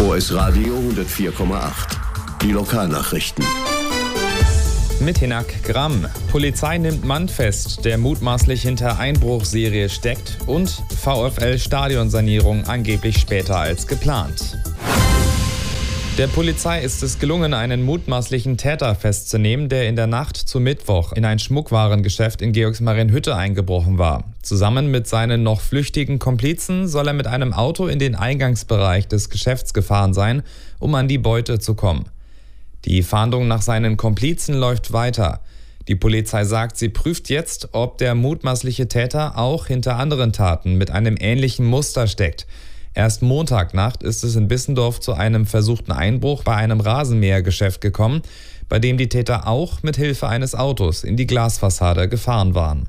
OS Radio 104,8. Die Lokalnachrichten. Mit Hinak Gramm. Polizei nimmt Mann fest, der mutmaßlich hinter Einbruchserie steckt, und VfL-Stadionsanierung angeblich später als geplant. Der Polizei ist es gelungen, einen mutmaßlichen Täter festzunehmen, der in der Nacht zu Mittwoch in ein Schmuckwarengeschäft in Georgsmarienhütte eingebrochen war. Zusammen mit seinen noch flüchtigen Komplizen soll er mit einem Auto in den Eingangsbereich des Geschäfts gefahren sein, um an die Beute zu kommen. Die Fahndung nach seinen Komplizen läuft weiter. Die Polizei sagt, sie prüft jetzt, ob der mutmaßliche Täter auch hinter anderen Taten mit einem ähnlichen Muster steckt. Erst Montagnacht ist es in Bissendorf zu einem versuchten Einbruch bei einem Rasenmähergeschäft gekommen, bei dem die Täter auch mit Hilfe eines Autos in die Glasfassade gefahren waren.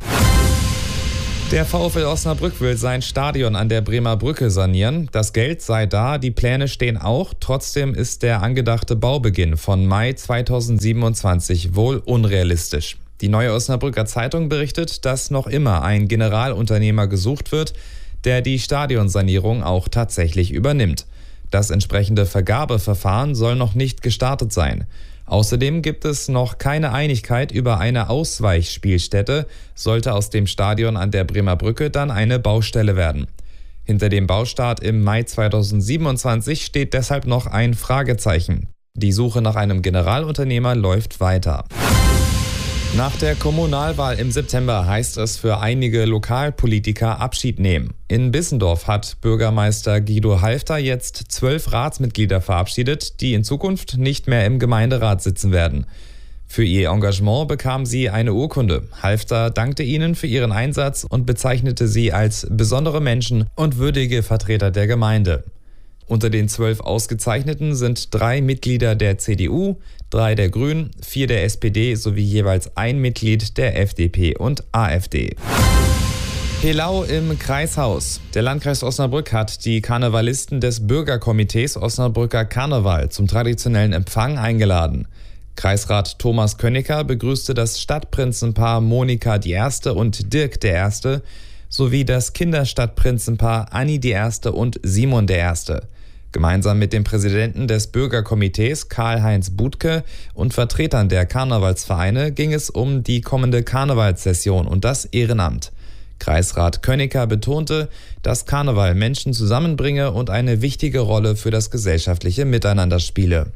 Der VfL Osnabrück will sein Stadion an der Bremer Brücke sanieren. Das Geld sei da, die Pläne stehen auch. Trotzdem ist der angedachte Baubeginn von Mai 2027 wohl unrealistisch. Die Neue Osnabrücker Zeitung berichtet, dass noch immer ein Generalunternehmer gesucht wird, der die Stadionsanierung auch tatsächlich übernimmt. Das entsprechende Vergabeverfahren soll noch nicht gestartet sein. Außerdem gibt es noch keine Einigkeit über eine Ausweichspielstätte, sollte aus dem Stadion an der Bremer Brücke dann eine Baustelle werden. Hinter dem Baustart im Mai 2027 steht deshalb noch ein Fragezeichen. Die Suche nach einem Generalunternehmer läuft weiter. Nach der Kommunalwahl im September heißt es für einige Lokalpolitiker Abschied nehmen. In Bissendorf hat Bürgermeister Guido Halfter jetzt 12 Ratsmitglieder verabschiedet, die in Zukunft nicht mehr im Gemeinderat sitzen werden. Für ihr Engagement bekamen sie eine Urkunde. Halfter dankte ihnen für ihren Einsatz und bezeichnete sie als besondere Menschen und würdige Vertreter der Gemeinde. Unter den 12 Ausgezeichneten sind 3 Mitglieder der CDU, 3 der Grünen, 4 der SPD sowie jeweils ein Mitglied der FDP und AfD. Helau im Kreishaus. Der Landkreis Osnabrück hat die Karnevalisten des Bürgerkomitees Osnabrücker Karneval zum traditionellen Empfang eingeladen. Kreisrat Thomas Könnecker begrüßte das Stadtprinzenpaar Monika die Erste und Dirk der Erste sowie das Kinderstadtprinzenpaar Anni die Erste und Simon der Erste. Gemeinsam mit dem Präsidenten des Bürgerkomitees Karl-Heinz Budke und Vertretern der Karnevalsvereine ging es um die kommende Karnevalssession und das Ehrenamt. Kreisrat Könnecker betonte, dass Karneval Menschen zusammenbringe und eine wichtige Rolle für das gesellschaftliche Miteinander spiele.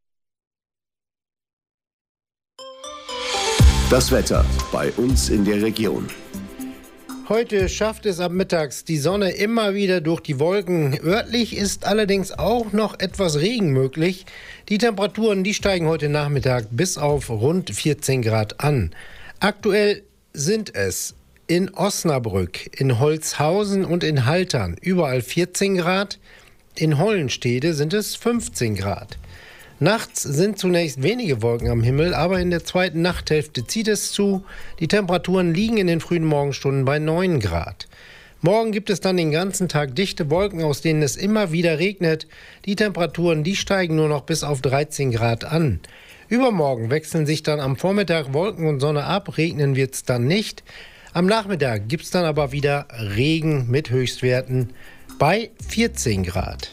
Das Wetter bei uns in der Region. Heute schafft es ab mittags die Sonne immer wieder durch die Wolken. Örtlich ist allerdings auch noch etwas Regen möglich. Die Temperaturen, die steigen heute Nachmittag bis auf rund 14 Grad an. Aktuell sind es in Osnabrück, in Holzhausen und in Haltern überall 14 Grad. In Hollenstede sind es 15 Grad. Nachts sind zunächst wenige Wolken am Himmel, aber in der zweiten Nachthälfte zieht es zu. Die Temperaturen liegen in den frühen Morgenstunden bei 9 Grad. Morgen gibt es dann den ganzen Tag dichte Wolken, aus denen es immer wieder regnet. Die Temperaturen, die steigen nur noch bis auf 13 Grad an. Übermorgen wechseln sich dann am Vormittag Wolken und Sonne ab, regnen wird es dann nicht. Am Nachmittag gibt es dann aber wieder Regen mit Höchstwerten bei 14 Grad.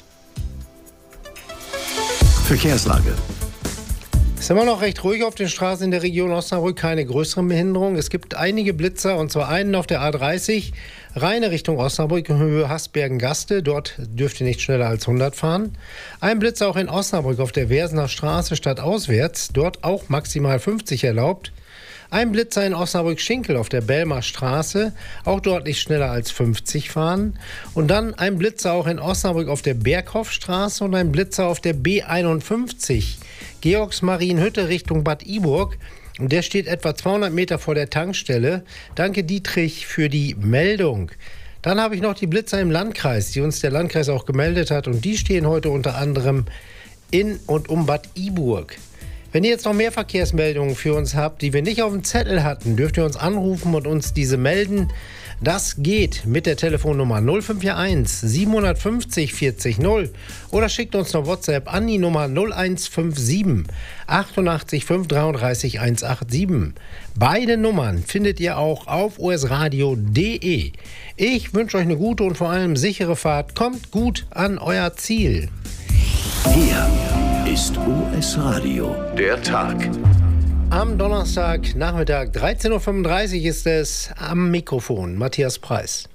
Verkehrslage. Es ist immer noch recht ruhig auf den Straßen in der Region Osnabrück, keine größeren Behinderungen. Es gibt einige Blitzer, und zwar einen auf der A30, reine Richtung Osnabrück, in Höhe Hasbergen-Gaste. Dort dürft ihr nicht schneller als 100 fahren. Ein Blitzer auch in Osnabrück auf der Wersener Straße stadtauswärts, dort auch maximal 50 erlaubt. Ein Blitzer in Osnabrück-Schinkel auf der Belmer Straße, auch dort nicht schneller als 50 fahren. Und dann ein Blitzer auch in Osnabrück auf der Berghoffstraße und ein Blitzer auf der B51, Georgsmarienhütte Richtung Bad Iburg. Und der steht etwa 200 Meter vor der Tankstelle. Danke Dietrich für die Meldung. Dann habe ich noch die Blitzer im Landkreis, die uns der Landkreis auch gemeldet hat. Und die stehen heute unter anderem in und um Bad Iburg. Wenn ihr jetzt noch mehr Verkehrsmeldungen für uns habt, die wir nicht auf dem Zettel hatten, dürft ihr uns anrufen und uns diese melden. Das geht mit der Telefonnummer 0541 750 40 0 oder schickt uns noch WhatsApp an die Nummer 0157 88 533 187. Beide Nummern findet ihr auch auf osradio.de. Ich wünsche euch eine gute und vor allem sichere Fahrt. Kommt gut an euer Ziel. Hier ist US Radio, der Tag. Am Donnerstag Nachmittag 13:35 Uhr ist es am Mikrofon Matthias Preis.